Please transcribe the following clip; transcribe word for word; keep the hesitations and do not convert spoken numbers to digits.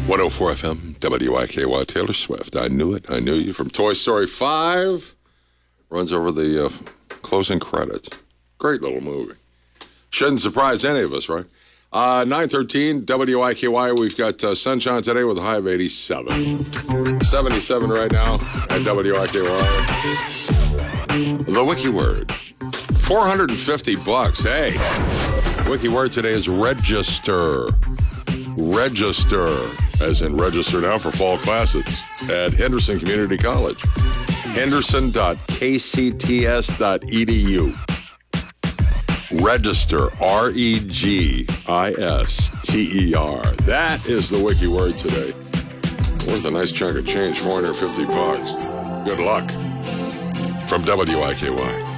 one oh four F M, W I K Y, Taylor Swift. I knew it. I knew you from Toy Story five. Runs over the uh, closing credits. Great little movie. Shouldn't surprise any of us, right? Uh, nine thirteen, W I K Y. We've got uh, sunshine today with a high of eighty-seven. seventy-seven right now at W I K Y. The Wiki Word. four hundred fifty bucks. Hey. Wiki Word today is register. Register, as in register now for fall classes at Henderson Community College. henderson dot k c t s dot e d u. Register, R E G I S T E R. That is the Wiki Word today. Worth a nice chunk of change, four hundred fifty bucks. Good luck. From W I K Y.